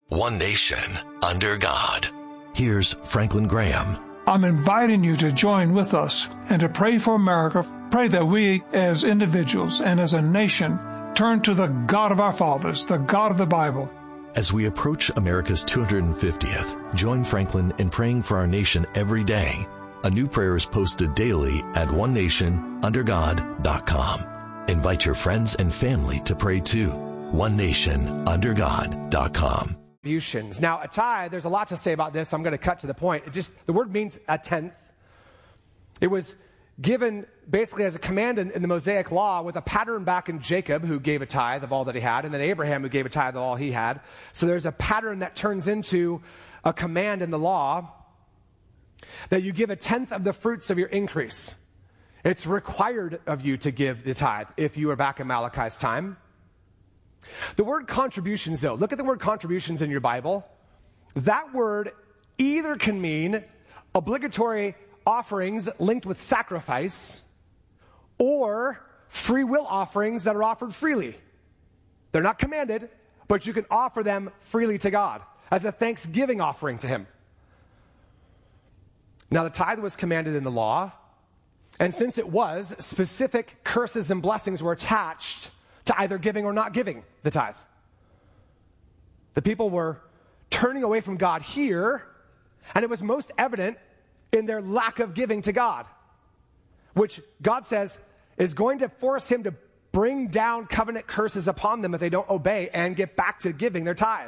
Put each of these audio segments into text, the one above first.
One nation under God. Here's Franklin Graham. I'm inviting you to join with us and to pray for America. Pray that we as individuals and as a nation turn to the God of our fathers, the God of the Bible. As we approach America's 250th, join Franklin in praying for our nation every day. A new prayer is posted daily at onenationundergod.com. Invite your friends and family to pray too. onenationundergod.com. Now, a tithe, there's a lot to say about this. I'm going to cut to the point. The word means a tenth. It was given basically as a command in the Mosaic Law with a pattern back in Jacob, who gave a tithe of all that he had, and then Abraham, who gave a tithe of all he had. So there's a pattern that turns into a command in the law that you give a tenth of the fruits of your increase. It's required of you to give the tithe if you are back in Malachi's time. The word contributions, though, look at the word contributions in your Bible. That word either can mean obligatory offerings linked with sacrifice or free will offerings that are offered freely. They're not commanded, but you can offer them freely to God as a thanksgiving offering to Him. Now, the tithe was commanded in the law, and since it was, specific curses and blessings were attached to either giving or not giving the tithe. The people were turning away from God here, and it was most evident in their lack of giving to God, which God says is going to force Him to bring down covenant curses upon them if they don't obey and get back to giving their tithe.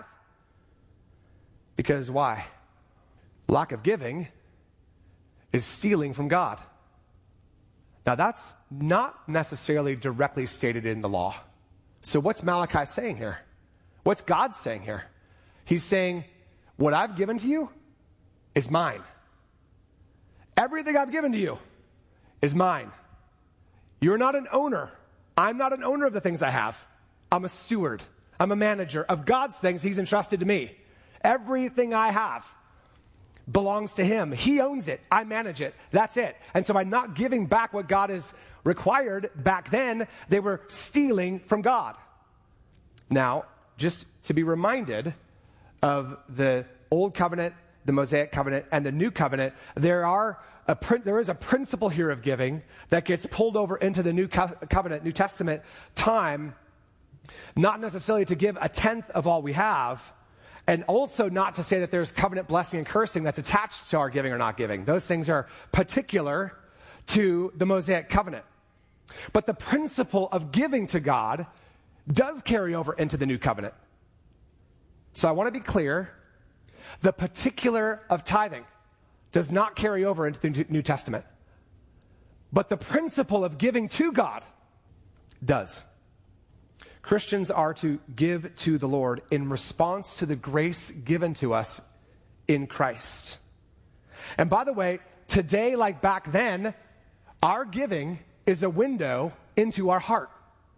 Because why? Lack of giving is stealing from God. Now, that's not necessarily directly stated in the law. So what's Malachi saying here? What's God saying here? He's saying, what I've given to you is mine. Everything I've given to you is mine. You're not an owner. I'm not an owner of the things I have. I'm a steward. I'm a manager of God's things He's entrusted to me. Everything I have belongs to Him. He owns it. I manage it. That's it. And so by not giving back what God has required back then, they were stealing from God. Now, just to be reminded of the Old Covenant, the Mosaic Covenant, and the New Covenant, there is a principle here of giving that gets pulled over into the New Covenant, New Testament time, not necessarily to give a tenth of all we have, and also not to say that there's covenant blessing and cursing that's attached to our giving or not giving. Those things are particular to the Mosaic Covenant. But the principle of giving to God does carry over into the New Covenant. So I want to be clear. The particular of tithing does not carry over into the New Testament. But the principle of giving to God does. Christians are to give to the Lord in response to the grace given to us in Christ. And by the way, today, like back then, our giving is a window into our heart.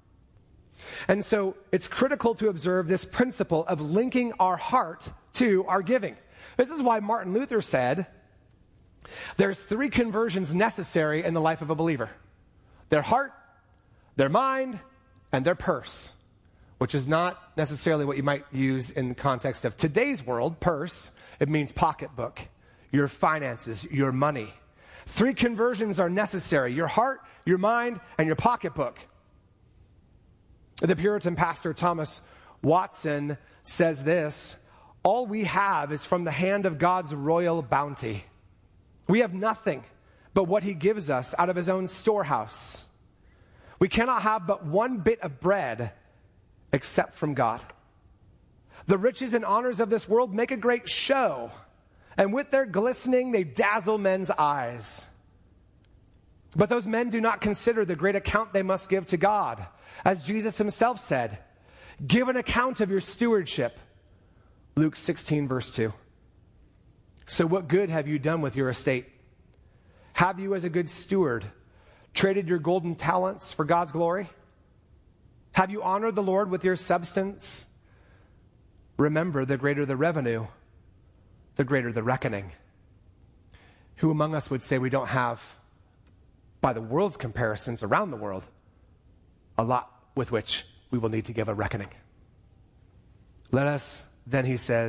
And so it's critical to observe this principle of linking our heart to our giving. This is why Martin Luther said, there's 3 conversions necessary in the life of a believer: their heart, their mind, and their purse. Which is not necessarily what you might use in the context of today's world. Purse, it means pocketbook, your finances, your money. 3 conversions are necessary: your heart, your mind, and your pocketbook. The Puritan pastor Thomas Watson says this: all we have is from the hand of God's royal bounty. We have nothing but what He gives us out of His own storehouse. We cannot have but one bit of bread except from God. The riches and honors of this world make a great show, and with their glistening they dazzle men's eyes. But those men do not consider the great account they must give to God. As Jesus Himself said, give an account of your stewardship. Luke 16, verse 2. So what good have you done with your estate? Have you, as a good steward, traded your golden talents for God's glory? Have you honored the Lord with your substance? Remember, the greater the revenue, the greater the reckoning. Who among us would say we don't have, by the world's comparisons around the world, a lot with which we will need to give a reckoning? Let us, then he says,